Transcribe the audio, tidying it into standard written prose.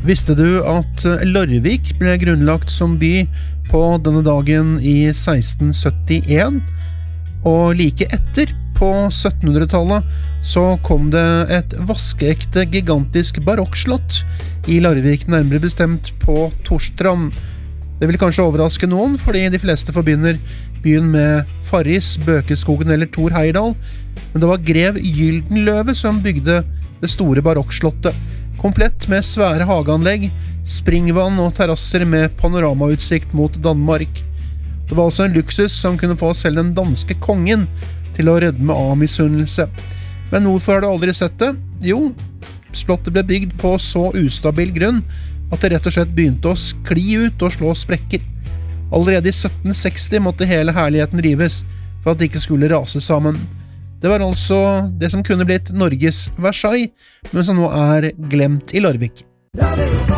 Visste du at Larvik ble grunnlagt som by på denne dagen i 1671? Og like etter, på 1700-tallet, så kom det et vaskeekte gigantisk barokkslott i Larvik, nærmere bestemt på Torstrand. Det vil kanskje overraske noen, fordi de fleste forbinder byen med Farris, Bøkeskogen eller Thor Heyerdahl, men det var grev Gyldenløve som bygde det store barokkslottet, komplett med svære hageanlegg, springvann og terrasser med panoramautsikt mot Danmark. Det var altså en luksus som kunne få selv den danske kongen til å rødme av misunnelse. Men hvorfor har du aldri sett det? Jo, slottet ble bygd på så ustabil grunn at det rett og slett begynte å skli ut og slå sprekker. Allerede i 1760 måtte hele herligheten rives for at det ikke skulle rase sammen. Det var altså det som kunne blitt Norges Versailles, men som nå er glemt i Larvik.